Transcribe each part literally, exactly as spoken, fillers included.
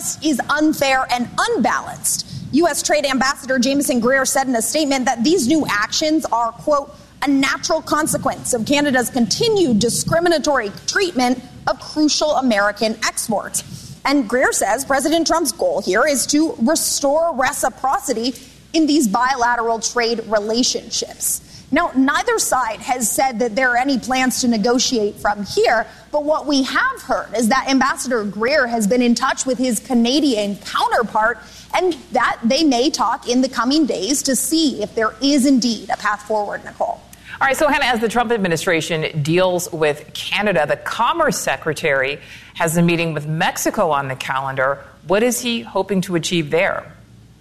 just is unfair and unbalanced. U S. Trade Ambassador Jamieson Greer said in a statement that these new actions are, quote, a natural consequence of Canada's continued discriminatory treatment of crucial American exports. And Greer says President Trump's goal here is to restore reciprocity in these bilateral trade relationships. Now, neither side has said that there are any plans to negotiate from here, but what we have heard is that Ambassador Greer has been in touch with his Canadian counterpart and that they may talk in the coming days to see if there is indeed a path forward, Nicole. All right, so Hannah, as the Trump administration deals with Canada, the Commerce Secretary has a meeting with Mexico on the calendar. What is he hoping to achieve there?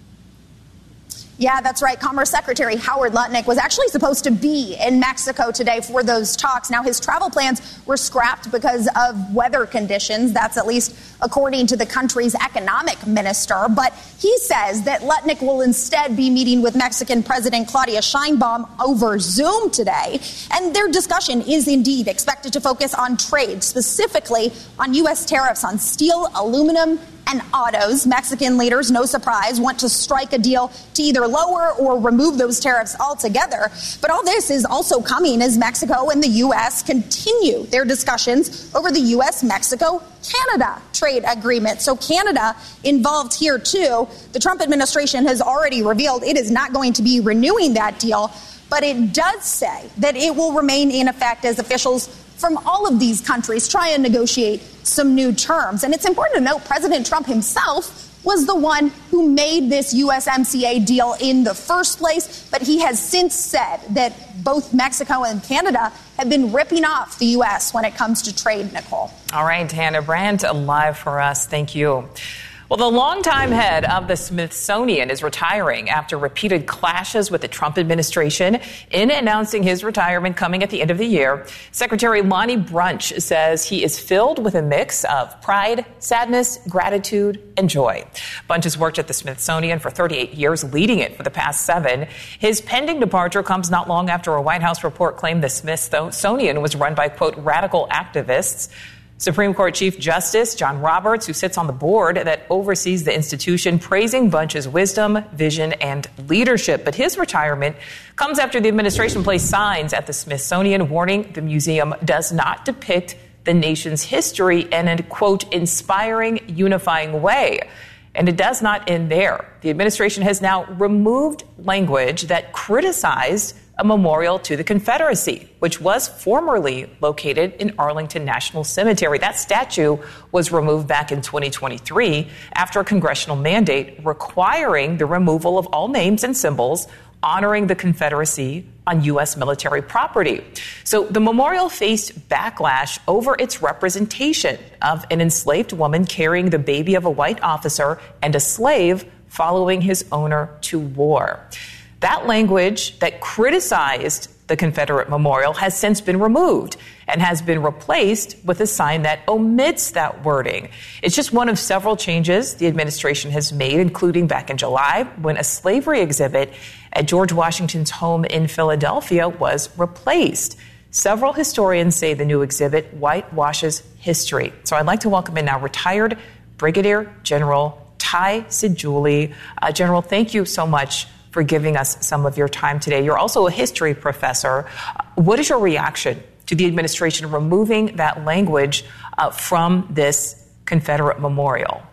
Yeah, that's right. Commerce Secretary Howard Lutnick was actually supposed to be in Mexico today for those talks. Now, his travel plans were scrapped because of weather conditions. That's at least according to the country's economic minister. But he says that Lutnick will instead be meeting with Mexican President Claudia Sheinbaum over Zoom today. And their discussion is indeed expected to focus on trade, specifically on U S tariffs on steel, aluminum, and autos. Mexican leaders, no surprise, want to strike a deal to either lower or remove those tariffs altogether. But all this is also coming as Mexico and the U S continue their discussions over the U S Mexico Canada trade agreement. So Canada involved here, too. The Trump administration has already revealed it is not going to be renewing that deal, but it does say that it will remain in effect as officials from all of these countries try and negotiate some new terms. And it's important to note President Trump himself was the one who made this U S M C A deal in the first place. But he has since said that both Mexico and Canada have been ripping off the U S when it comes to trade, Nicole. All right, Hannah Brandt, live for us. Thank you. Well, the longtime head of the Smithsonian is retiring after repeated clashes with the Trump administration. In announcing his retirement coming at the end of the year, Secretary Lonnie Brunch says he is filled with a mix of pride, sadness, gratitude, and joy. Bunch has worked at the Smithsonian for thirty-eight years, leading it for the past seven. His pending departure comes not long after a White House report claimed the Smithsonian was run by, quote, radical activists. Supreme Court Chief Justice John Roberts, who sits on the board that oversees the institution, praising Bunch's wisdom, vision, and leadership. But his retirement comes after the administration placed signs at the Smithsonian warning the museum does not depict the nation's history in a, quote, inspiring, unifying way. And it does not end there. The administration has now removed language that criticized a memorial to the Confederacy, which was formerly located in Arlington National Cemetery. That statue was removed back in twenty twenty-three after a congressional mandate requiring the removal of all names and symbols honoring the Confederacy on U S military property. So the memorial faced backlash over its representation of an enslaved woman carrying the baby of a white officer and a slave following his owner to war. That language that criticized the Confederate memorial has since been removed and has been replaced with a sign that omits that wording. It's just one of several changes the administration has made, including back in July when a slavery exhibit at George Washington's home in Philadelphia was replaced. Several historians say the new exhibit whitewashes history. So I'd like to welcome in now retired Brigadier General Ty Seidule. Uh, General, thank you so much for giving us some of your time today. You're also a history professor. What is your reaction to the administration removing that language uh, from this Confederate memorial?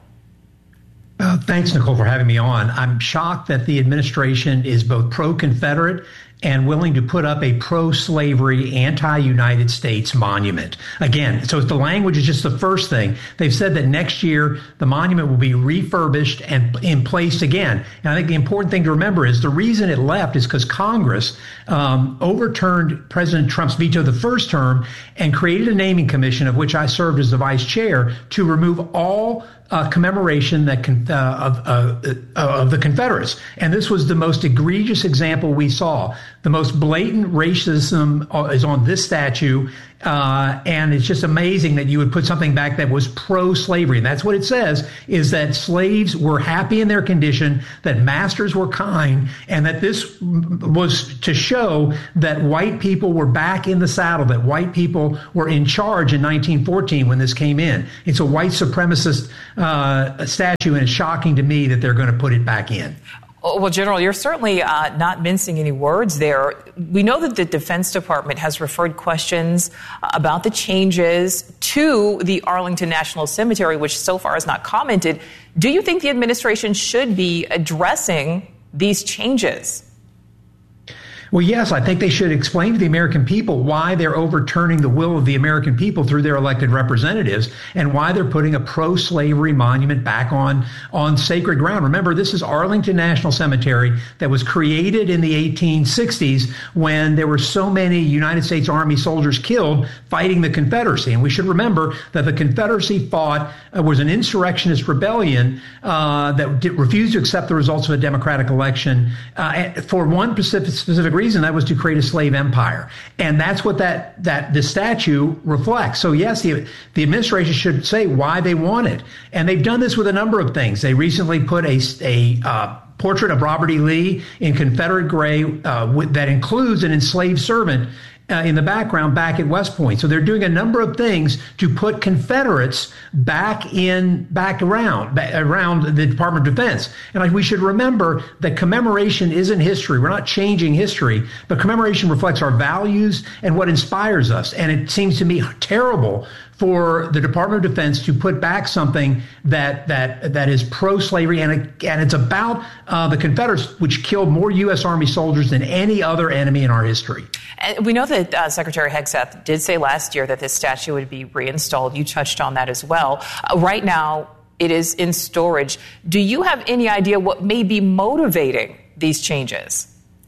Uh, thanks, Nicole, for having me on. I'm shocked that the administration is both pro-Confederate and willing to put up a pro-slavery, anti-United States monument. Again, so the language is just the first thing. They've said that next year the monument will be refurbished and in place again. And I think the important thing to remember is the reason it left is because Congress um, overturned President Trump's veto the first term and created a naming commission, of which I served as the vice chair, to remove all Uh, commemoration that con- uh, of, uh, uh, of the Confederates. And this was the most egregious example we saw. The most blatant racism is on this statue. Uh, and it's just amazing that you would put something back that was pro-slavery. And that's what it says, is that slaves were happy in their condition, that masters were kind, and that this was to show that white people were back in the saddle, that white people were in charge in nineteen fourteen when this came in. It's a white supremacist uh, statue, and it's shocking to me that they're going to put it back in. Well, General, you're certainly uh, not mincing any words there. We know that the Defense Department has referred questions about the changes to the Arlington National Cemetery, which so far has not commented. Do you think the administration should be addressing these changes? Well, yes, I think they should explain to the American people why they're overturning the will of the American people through their elected representatives and why they're putting a pro-slavery monument back on, on sacred ground. Remember, this is Arlington National Cemetery that was created in the eighteen sixties when there were so many United States Army soldiers killed fighting the Confederacy. And we should remember that the Confederacy fought, uh, was an insurrectionist rebellion uh, that did, refused to accept the results of a democratic election uh, for one specific, specific reason, that was to create a slave empire. And that's what that that the statue reflects. So yes, the the administration should say why they want it. And they've done this with a number of things. They recently put a a uh, portrait of Robert E. Lee in Confederate gray uh, with, that includes an enslaved servant Uh, in the background back at West Point. So they're doing a number of things to put Confederates back in, back around, back around the Department of Defense. And like, we should remember that commemoration isn't history. We're not changing history, but commemoration reflects our values and what inspires us. And it seems to me terrible for the Department of Defense to put back something that that that is pro-slavery, and it, and it's about uh, the Confederates, which killed more U S. Army soldiers than any other enemy in our history. And we know that uh, Secretary Hegseth did say last year that this statue would be reinstalled. You touched on that as well. Uh, right now, it is in storage. Do you have any idea what may be motivating these changes?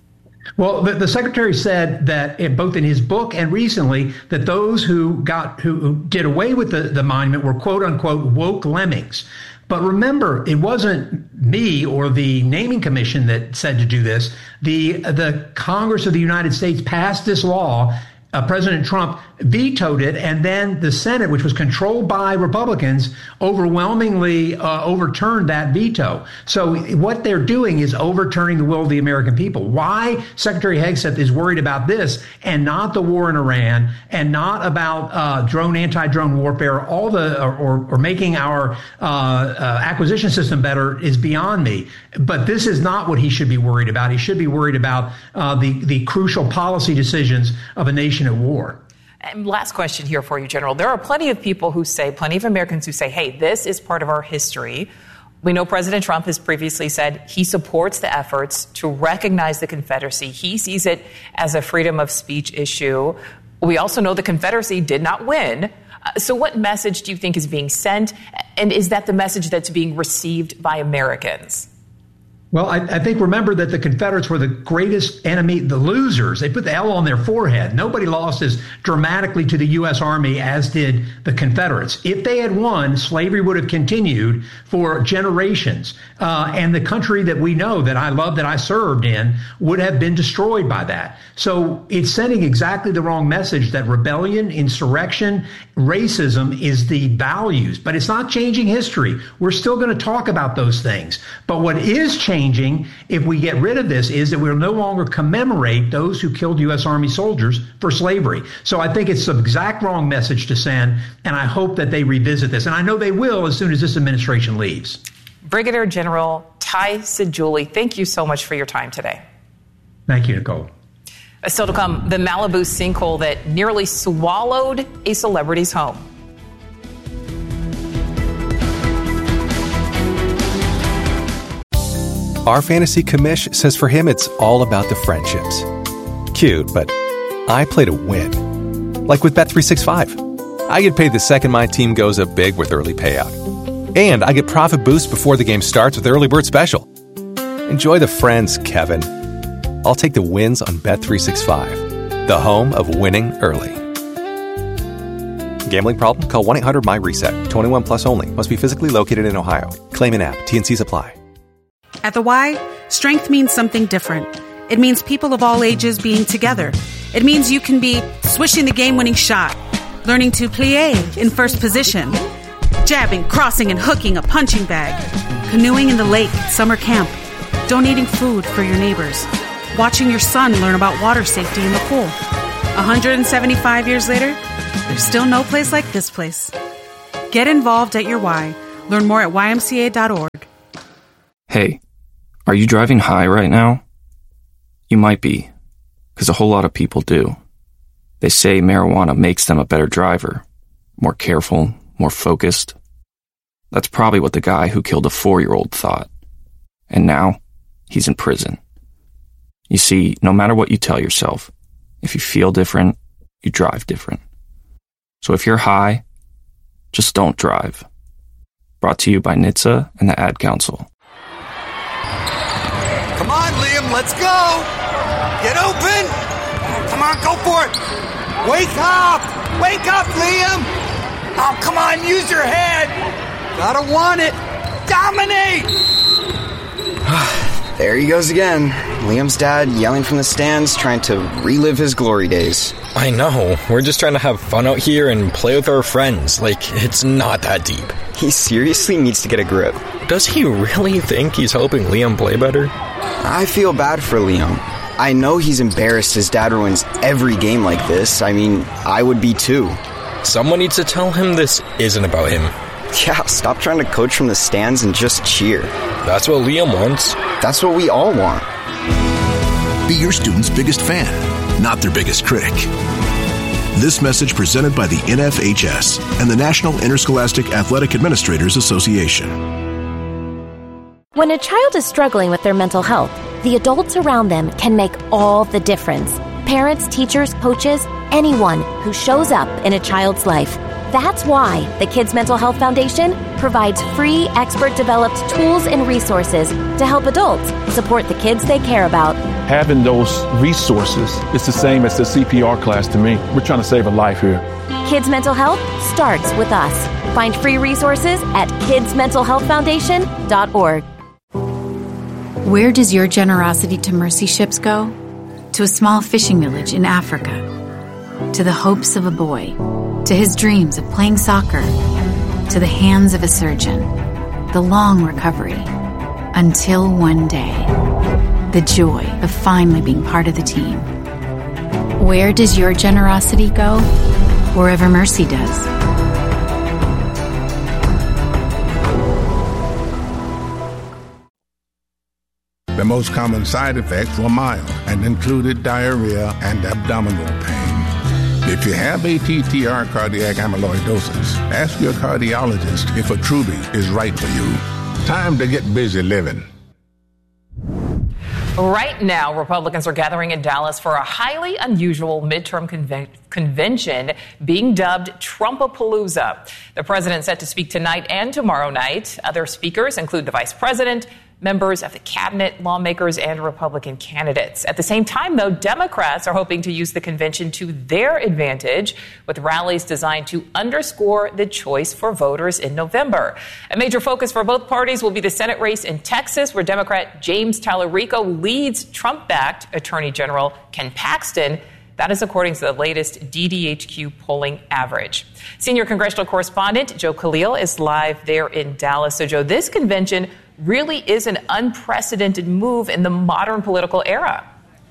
Well, the, the secretary said that in, both in his book and recently, that those who got who, who did away with the, the monument were quote unquote woke lemmings. But remember, it wasn't me or the naming commission that said to do this. The the Congress of the United States passed this law. Uh, President Trump vetoed it, and then the Senate, which was controlled by Republicans, overwhelmingly uh, overturned that veto. So what they're doing is overturning the will of the American people. Why Secretary Hegseth is worried about this and not the war in Iran and not about uh, drone, anti-drone warfare, all the or, or making our uh, uh, acquisition system better is beyond me. But this is not what he should be worried about. He should be worried about uh, the, the crucial policy decisions of a nation at war. And last question here for you, General. There are plenty of people who say, plenty of Americans who say, hey, this is part of our history. We know President Trump has previously said he supports the efforts to recognize the Confederacy. He sees it as a freedom of speech issue. We also know the Confederacy did not win. Uh, so what message do you think is being sent? And is that the message that's being received by Americans? Well, I, I think remember that the Confederates were the greatest enemy, the losers. They put the L on their forehead. Nobody lost as dramatically to the U S. Army as did the Confederates. If they had won, slavery would have continued for generations. Uh, and the country that we know, that I love, that I served in, would have been destroyed by that. So it's sending exactly the wrong message that rebellion, insurrection, racism is the values. But it's not changing history. We're still going to talk about those things. But what is changing Changing, if we get rid of this, is that we'll no longer commemorate those who killed U S. Army soldiers for slavery. So I think it's the exact wrong message to send, and I hope that they revisit this. And I know they will as soon as this administration leaves. Brigadier General Ty Seidule, thank you so much for your time today. Thank you, Nicole. Still to come, the Malibu sinkhole that nearly swallowed a celebrity's home. Our fantasy commish says for him it's all about the friendships. Cute, but I play to win. Like with Bet three sixty-five. I get paid the second my team goes up big with early payout. And I get profit boost before the game starts with Early Bird Special. Enjoy the friends, Kevin. I'll take the wins on Bet three sixty-five, the home of winning early. Gambling problem? Call one eight hundred my reset. twenty-one plus only. Must be physically located in Ohio. Claim an app. T and C's apply. At the Y, strength means something different. It means people of all ages being together. It means you can be swishing the game-winning shot, learning to plie in first position, jabbing, crossing, and hooking a punching bag, canoeing in the lake at summer camp, donating food for your neighbors, watching your son learn about water safety in the pool. one hundred seventy-five years later, there's still no place like this place. Get involved at your Y. Learn more at Y M C A dot org. Hey, are you driving high right now? You might be, because a whole lot of people do. They say marijuana makes them a better driver, more careful, more focused. That's probably what the guy who killed a four-year-old thought. And now, he's in prison. You see, no matter what you tell yourself, if you feel different, you drive different. So if you're high, just don't drive. Brought to you by N H T S A and the Ad Council. Come on, Liam, let's go! Get open! Come on, go for it! Wake up! Wake up, Liam! Oh, come on, use your head! Gotta want it! Dominate! There he goes again. Liam's dad yelling from the stands, trying to relive his glory days. I know. We're just trying to have fun out here and play with our friends. Like, it's not that deep. He seriously needs to get a grip. Does he really think he's helping Liam play better? I feel bad for Liam. I know he's embarrassed his dad ruins every game like this. I mean, I would be too. Someone needs to tell him this isn't about him. Yeah, stop trying to coach from the stands and just cheer. That's what Liam wants. That's what we all want. Be your student's biggest fan, not their biggest critic. This message presented by the N F H S and the National Interscholastic Athletic Administrators Association. When a child is struggling with their mental health, the adults around them can make all the difference. Parents, teachers, coaches, anyone who shows up in a child's life. That's why the Kids Mental Health Foundation provides free, expert-developed tools and resources to help adults support the kids they care about. Having those resources is the same as the C P R class to me. We're trying to save a life here. Kids Mental Health starts with us. Find free resources at kids mental health foundation dot org. Where does your generosity to mercy ships go? To a small fishing village in Africa. To the hopes of a boy. To his dreams of playing soccer. To the hands of a surgeon. The long recovery. Until one day. The joy of finally being part of the team. Where does your generosity go? Wherever mercy does. The most common side effects were mild and included diarrhea and abdominal pain. If you have A T T R cardiac amyloidosis, ask your cardiologist if Attruby is right for you. Time to get busy living. Right now, Republicans are gathering in Dallas for a highly unusual midterm conven- convention being dubbed Trumpapalooza. The president set to speak tonight and tomorrow night. Other speakers include the vice president, members of the cabinet, lawmakers, and Republican candidates. At the same time, though, Democrats are hoping to use the convention to their advantage with rallies designed to underscore the choice for voters in November. A major focus for both parties will be the Senate race in Texas, where Democrat James Tallarico leads Trump-backed Attorney General Ken Paxton. That is according to the latest D D H Q polling average. Senior congressional correspondent Joe Khalil is live there in Dallas. So, Joe, this convention really is an unprecedented move in the modern political era.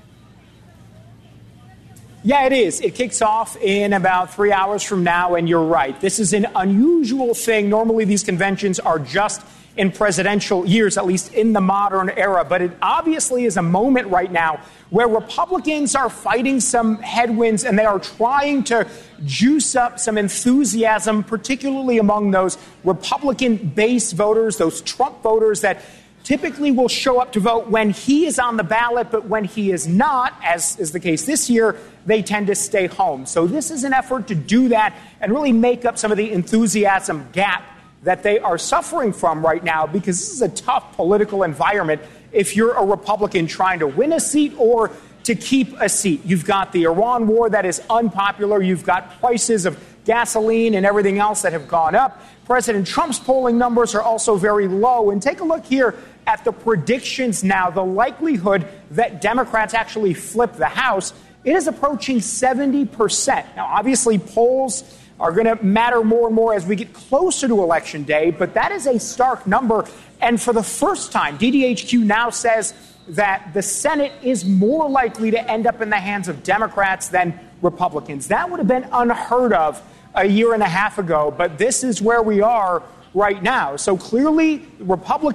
Yeah, it is. It kicks off in about three hours from now, and you're right. This is an unusual thing. Normally, these conventions are just in presidential years, at least in the modern era. But it obviously is a moment right now where Republicans are fighting some headwinds, and they are trying to juice up some enthusiasm, particularly among those Republican-based voters, those Trump voters that typically will show up to vote when he is on the ballot, but when he is not, as is the case this year, they tend to stay home. So this is an effort to do that and really make up some of the enthusiasm gap that they are suffering from right now, because this is a tough political environment if you're a Republican trying to win a seat or to keep a seat. You've got the Iran war that is unpopular. You've got prices of gasoline and everything else that have gone up. President Trump's polling numbers are also very low. And take a look here at the predictions now, the likelihood that Democrats actually flip the House, it is approaching seventy percent. Now, obviously, polls are going to matter more and more as we get closer to Election Day, but that is a stark number. And for the first time, D D H Q now says that the Senate is more likely to end up in the hands of Democrats than Republicans. That would have been unheard of a year and a half ago, but this is where we are right now. So clearly, Republicans